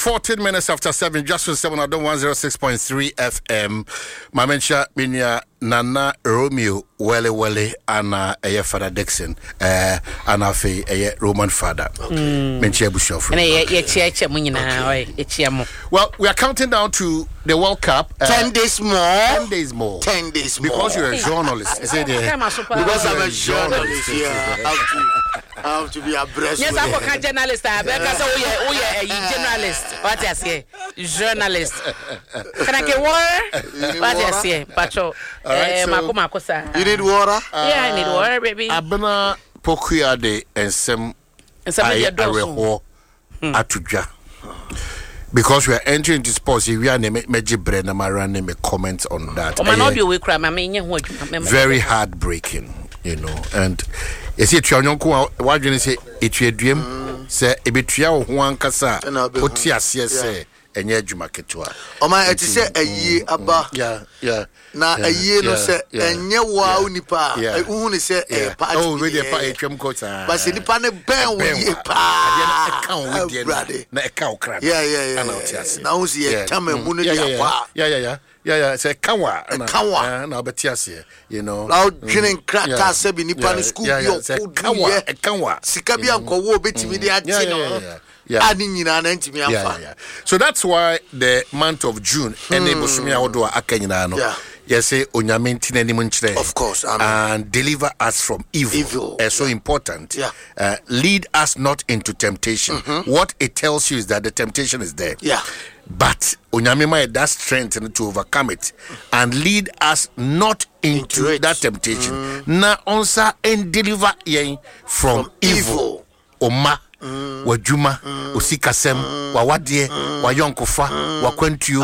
14 minutes after 7, just from 7, I don't 106.3 FM. My mention, Minya Nana Romeo, Wele, and Father Dixon, and a Roman father. Well, we are counting down to the World Cup. 10 days more. 10 days more. 10 days more. Because you're a journalist. Because I'm a journalist, yeah. I have to be abreast. Yes, I'm a journalist. Because we are a journalist. What I say? Journalist. Can I get water? What I say? Pacho. You need water? Yeah, I need water, baby. Abena Pokuade and some Areho Atuja. Because we are entering into sports, we are name a comment on that. Very heartbreaking, you know. And you see, why do you say it's a dream? Say, a bit one cassa, Otias, and Yajumaketwa. Oh, my, it is a ye abba. Yeah. Now a year no say, and ya wow nipa. I only say a part. Oh, really, a part quota. But see the pan a bang with ye pa. Account with the brother. Na account crap. Yeah. Now see a time and moon. Yeah. Say Kawa. Now, but yes, you know. Now, drinking crackers, seven nipan school. Kawa. Sikabian ko bit media. Yeah. So that's why the month of June, of course, and deliver us from evil. So important. Lead us not into temptation. What it tells you is that the temptation is there. But Onyamima that strength to overcome it and lead us not into that temptation. Na onsa and deliver ye from evil. Oma. Wajuma, Usikasem, Wawadie, Wayonkofa, Wakwentu.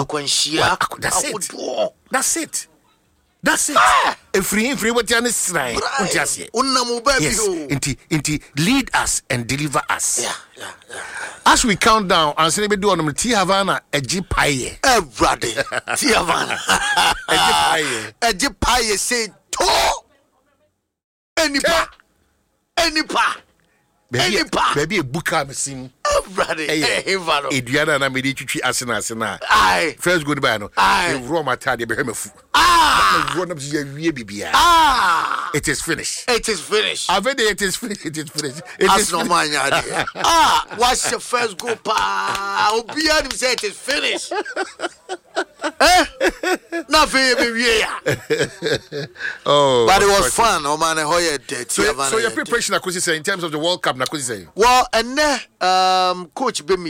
That's it. Free what you understand. Yes, inti lead us and deliver us. As we count down and say, do on T Havana, a jipaye. Brother, T Havana, a jipaye say, to any pa. Baby, a book I'm seeing. Brother, Adriana and Medici Asina. First goodbye. No, Roma Tadi Behemoth. Grown up here, it is finished. I've read it is finished. It is no man. What's your first go pa? Obianim say it is finished. Nothing. Oh, but it was fun. Oh man, so your preparation, in terms of the World Cup, well, and coach Bemi.